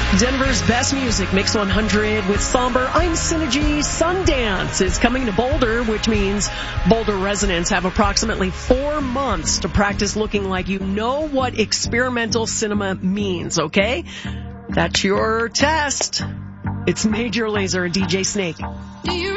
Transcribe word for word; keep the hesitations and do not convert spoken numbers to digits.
Denver's best music, Mix one hundred with Somber. I'm Synergy. Sundance is coming to Boulder, which means Boulder residents have approximately four months to practice looking like you know what experimental cinema means, okay? That's your test. It's Major Lazer and D J Snake. Do you